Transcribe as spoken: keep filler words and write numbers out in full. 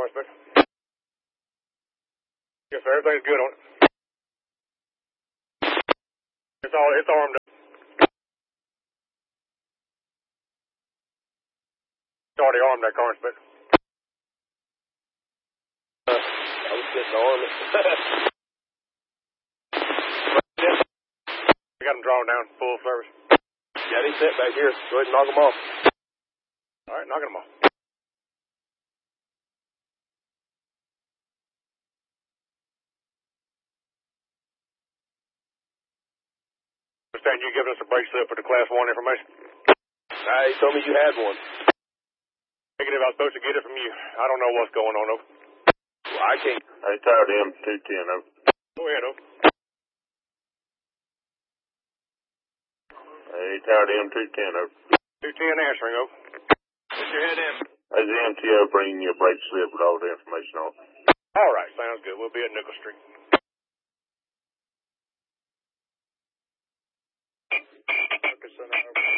Inspector. Yes, sir. Everything's good on it. It's all, it's armed up. It's already armed, that car, Inspector. Uh, I was getting on it. We got them drawn down, full service. Yeah, they sit back here. Go ahead and knock them off. All right, knocking them off. Understand you giving us a break slip for the class one information? Nah, he told me you had one. Negative, I was supposed to get it from you. I don't know what's going on, over. Well, I can't. Hey, Tower M two ten, over. Go ahead, over. Hey, Tower M two ten, over. two ten answering, over. Put your head in. Hey, the M T O bringing you a break slip with all the information on it. All right, sounds good. We'll be at Nickel Street. Focus on our